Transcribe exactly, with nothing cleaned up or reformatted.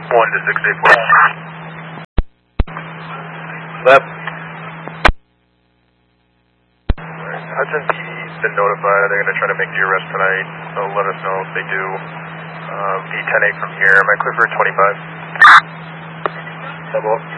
one to six eight four. Left. Alright, Hudson P D's been notified. They're going to try to make the arrest tonight, so let us know if they do. Uh, V ten eight from here. Am I clear for twenty-five? Double up.